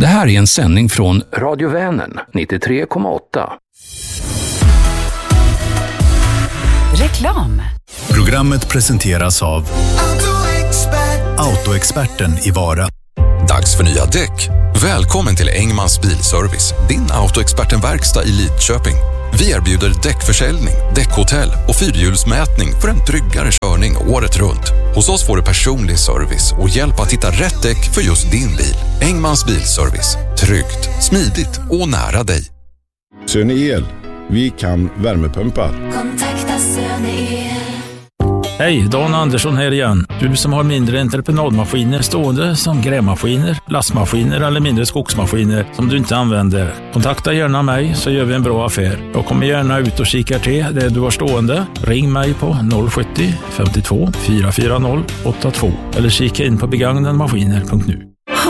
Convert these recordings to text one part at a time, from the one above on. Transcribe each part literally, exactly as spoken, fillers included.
Det här är en sändning från Radio Vänern nittiotre komma åtta. Reklam. Programmet presenteras av Autoexperten i Vara. Dags för nya däck. Välkommen till Engmans Bilservice, din Autoexperten-verkstad i Lidköping. Vi erbjuder däckförsäljning, däckhotell och fyrhjulsmätning för en tryggare körning året runt. Hos oss får du personlig service och hjälp att hitta rätt däck för just din bil. Engmans Bilservice. Tryggt, smidigt och nära dig. Söneel. Vi kan värmepumpar. Kontakta Söneel. Hej, Dan Andersson här igen. Du som har mindre entreprenadmaskiner stående som grävmaskiner, lastmaskiner eller mindre skogsmaskiner som du inte använder. Kontakta gärna mig så gör vi en bra affär. Jag kommer gärna ut och kikar till det du har stående. Ring mig på noll sjuttio femtiotvå fyra fyra noll åtta två eller kika in på begagnadmaskiner punkt nu.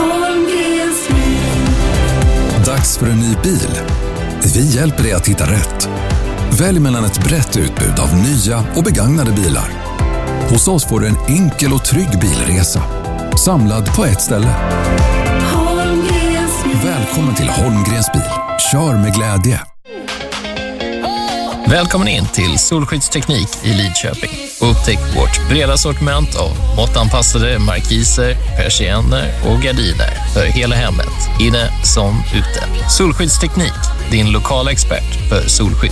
Dags för en ny bil. Vi hjälper dig att hitta rätt. Välj mellan ett brett utbud av nya och begagnade bilar. Hos oss får du en enkel och trygg bilresa. Samlad på ett ställe. Välkommen till Holmgrens bil. Kör med glädje. Välkommen in till Solskyddsteknik i Lidköping. Upptäck vårt breda sortiment av måttanpassade markiser, persienner och gardiner för hela hemmet, inne som ute. Solskyddsteknik, din lokala expert för solskydd.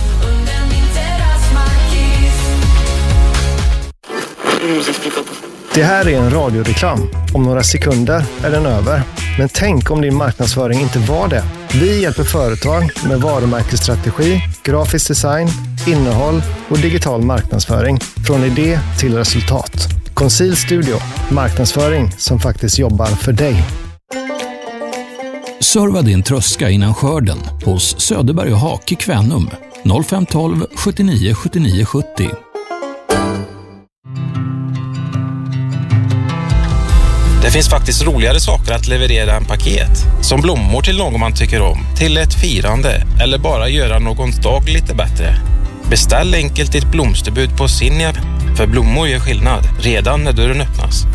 Det här är en radioreklam. Om några sekunder är den över. Men tänk om din marknadsföring inte var det. Vi hjälper företag med varumärkesstrategi, grafisk design, innehåll och digital marknadsföring. Från idé till resultat. Conceal Studio. Marknadsföring som faktiskt jobbar för dig. Serva din tröska innan skörden hos Söderberg och Hak i Kvänum. noll fem ett två sjuttionio sjuttionio sjuttio. Det finns faktiskt roligare saker att leverera än paket. Som blommor till någon man tycker om, till ett firande eller bara göra någons dag lite bättre. Beställ enkelt ditt blomsterbud på Sinja, för blommor gör skillnad redan när dörren öppnas.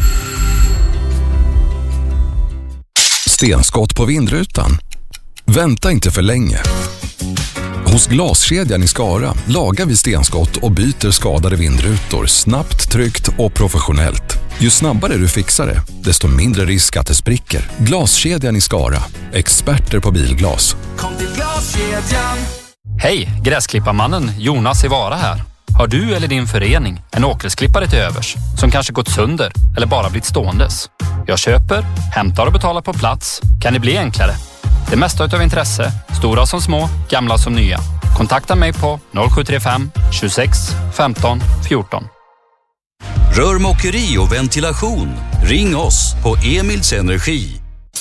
Stenskott på vindrutan. Vänta inte för länge. Hos Glaskedjan i Skara lagar vi stenskott och byter skadade vindrutor snabbt, tryggt och professionellt. Ju snabbare du fixar det, desto mindre risk att det spricker. Glaskedjan i Skara. Experter på bilglas. Kom till Glaskedjan. Hej, gräsklipparmannen Jonas i Vara här. Har du eller din förening en åkersklippare till övers som kanske gått sönder eller bara blivit ståendes? Jag köper, hämtar och betalar på plats. Kan det bli enklare? Det mesta utav intresse, stora som små, gamla som nya. Kontakta mig på noll sju tre fem tjugosex femton fjorton. Rörmokeri och ventilation. Ring oss på Emils Energi.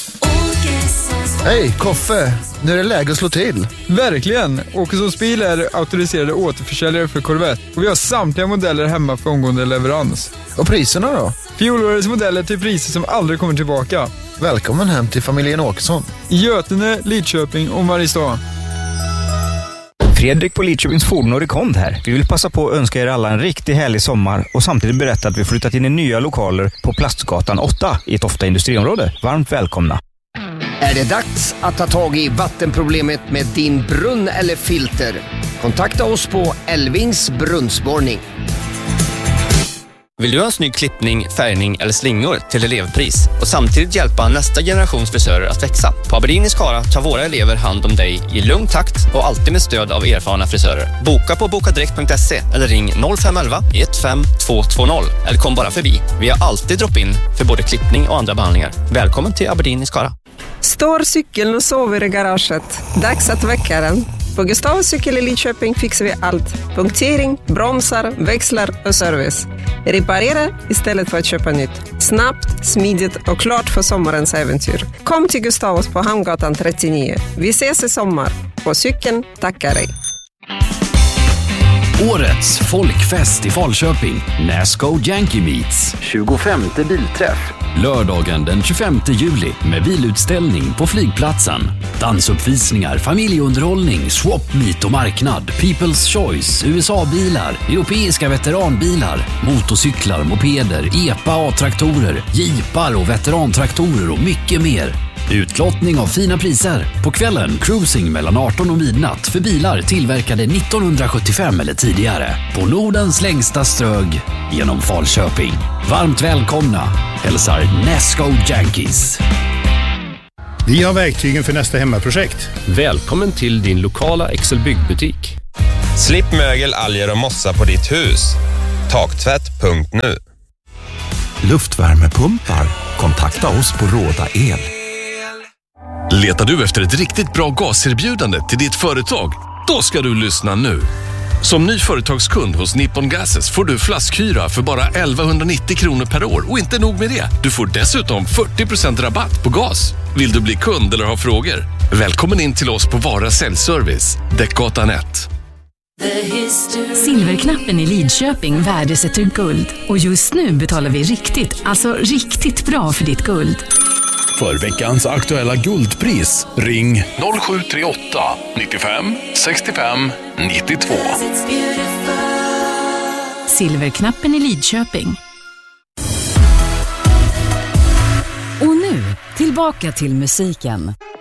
Hej, Koffe. Nu är det läge att slå till. Verkligen. Åkessons bil är auktoriserade återförsäljare för Corvette. Och vi har samtliga modeller hemma för omgående leverans. Och priserna då? Fjolårets modeller till priser som aldrig kommer tillbaka. Välkommen hem till familjen Åkesson. I Götene, Lidköping och Mariestad. Fredrik på Lidköpings Fordon och Rekond här. Vi vill passa på att önska er alla en riktigt härlig sommar och samtidigt berätta att vi flyttat in i nya lokaler på Plastgatan åtta i ett ofta industriområde. Varmt välkomna. Är det dags att ta tag i vattenproblemet med din brunn eller filter? Kontakta oss på Elvings brunnsborrning. Vill du ha en snygg klippning, färgning eller slingor till elevpris och samtidigt hjälpa nästa generations frisörer att växa? På Aberdeen i Skara tar våra elever hand om dig i lugn takt och alltid med stöd av erfarna frisörer. Boka på bokadirekt punkt se eller ring noll fem ett ett ett fem två två noll eller kom bara förbi. Vi har alltid drop-in för både klippning och andra behandlingar. Välkommen till Aberdeen i Skara. Står cykeln och sover i garaget. Dags att väcka den. På Gustavs cykel i Lidköping fixar vi allt. Punktering, bromsar, växlar och service. Reparera istället för att köpa nytt. Snabbt, smidigt och klart för sommarens äventyr. Kom till Gustavs på Hamngatan trettionio. Vi ses i sommar. På cykeln tackar dig. Årets folkfest i Falköping. Nasco Yankee Meets. tjugofemte bilträff. Lördagen den tjugofemte juli med bilutställning på flygplatsen. Dansuppvisningar, familjeunderhållning, swap meet och marknad. People's Choice, U S A-bilar, europeiska veteranbilar, motorcyklar, mopeder, E P A A-traktorer, jeepar och veterantraktorer och mycket mer. Utlottning av fina priser. På kvällen cruising mellan arton och midnatt för bilar tillverkade nittonhundrasjuttiofem eller tidigare. På Nordens längsta strög genom Falköping. Varmt välkomna hälsar Nesco Yankees. Vi har verktygen för nästa hemmaprojekt. Välkommen till din lokala Excel byggbutik. Slipp mögel, alger och mossa på ditt hus. Taktvätt punkt nu. Luftvärmepumpar. Kontakta oss på Råda El. Letar du efter ett riktigt bra gaserbjudande till ditt företag? Då ska du lyssna nu. Som ny företagskund hos Nippon Gases får du flaskhyra för bara elvahundranittio kronor per år. Och inte nog med det, du får dessutom fyrtio procent rabatt på gas. Vill du bli kund eller ha frågor? Välkommen in till oss på Vara Säljservice, Däckgatan ett. Silverknappen i Lidköping värdesätter guld. Och just nu betalar vi riktigt, alltså riktigt bra för ditt guld. För veckans aktuella guldpris, ring noll sju tre åtta nittiofem sextiofem nittiotvå. Silverknappen i Lidköping. Och nu, tillbaka till musiken.